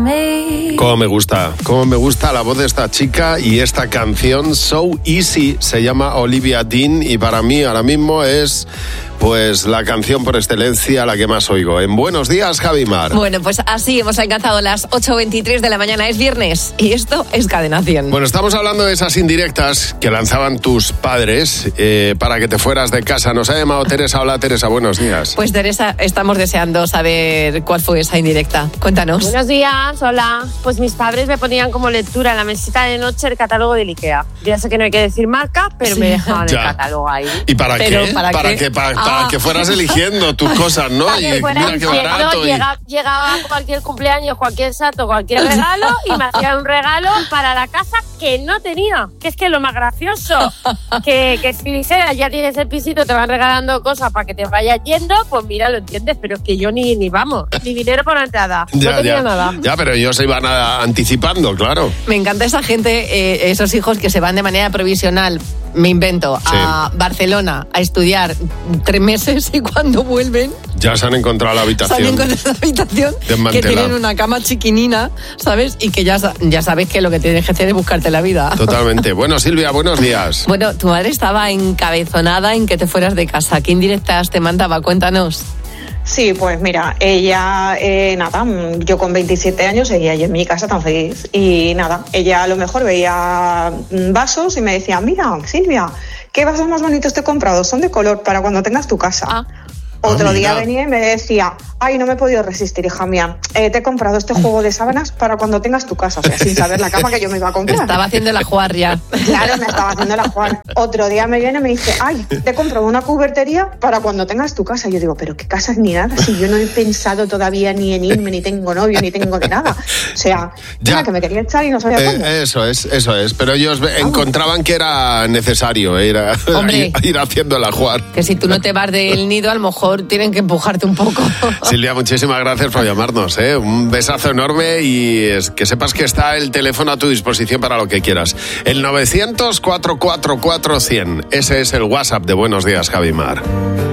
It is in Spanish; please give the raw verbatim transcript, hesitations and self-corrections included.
Cómo me gusta, cómo me gusta la voz de esta chica y esta canción So Easy, se llama Olivia Dean y para mí ahora mismo es pues la canción por excelencia la que más oigo. En Buenos Días, Javi Mar. Bueno, pues así hemos alcanzado las ocho veintitrés de la mañana, es viernes y esto es Cadena cien. Bueno, estamos hablando de esas indirectas que lanzaban tus padres eh, para que te fueras de casa. Nos ha llamado Teresa. Hola, Teresa, buenos días. Pues Teresa, estamos deseando saber cuál fue esa indirecta. Cuéntanos. Buenos días, hola. Pues mis padres me ponían como lectura en la mesita de noche el catálogo del IKEA. Ya sé que no hay que decir marca, pero sí, me dejaban ya el catálogo ahí. ¿Y para pero qué? ¿Para, ¿Para qué? qué? Para, ah. para que fueras eligiendo tus cosas, ¿no? Para y que fuera mira qué barato. Y... Llega, llegaba cualquier cumpleaños, cualquier santo, cualquier regalo y me hacían un regalo para la casa que no tenía. Que es que lo más gracioso, que, que si dijeras ya tienes el pisito, te van regalando cosas para que te vayas yendo, pues mira, lo entiendes, pero es que yo ni, ni vamos, ni dinero por la entrada, ya, no tenía ya. nada. Ya, pero ellos se iban a, anticipando, claro. Me encanta esa gente, eh, esos hijos que se van de manera provisional, me invento, sí. a Barcelona a estudiar tres meses y cuando vuelven... Ya se han encontrado la habitación. Se han encontrado la habitación que tienen una cama chiquinina, ¿sabes? Y que ya, ya sabes que lo que tienes que hacer es buscarte la vida. Totalmente. Bueno, Silvia, buenos días. Bueno, tu madre estaba encabezonada en que te fueras de casa. ¿Qué indirectas te mandaba? Cuéntanos. Sí, pues mira, ella, eh, nada, yo con veintisiete años seguía yo en mi casa tan feliz y nada, ella a lo mejor veía vasos y me decía, mira, Silvia, ¿qué vasos más bonitos te he comprado? Son de color para cuando tengas tu casa. Ah. Otro ah, día venía y me decía, ay, no me he podido resistir, hija mía, eh, te he comprado este juego de sábanas para cuando tengas tu casa, o sea, sin saber la cama que yo me iba a comprar. Estaba haciendo la jugar ya. Claro, me estaba haciendo la jugar. Otro día me viene y me dice, ay, te he comprado una cubertería para cuando tengas tu casa. Y yo digo, pero qué casas ni nada, si yo no he pensado todavía ni en irme, ni tengo novio, ni tengo de nada. O sea, ya nada, que me quería echar y no sabía eh, cómo. Eso es, eso es, pero ellos ah. encontraban que era necesario ir, a, ir, ir haciendo la jugar. Que si tú no te vas del nido, a lo mejor tienen que empujarte un poco. Silvia, muchísimas gracias por llamarnos, ¿eh? Un besazo enorme y es que sepas que está el teléfono a tu disposición para lo que quieras. El novecientos, cuatrocientos cuarenta y cuatro cien. Ese es el WhatsApp de Buenos Días, Javi Mar.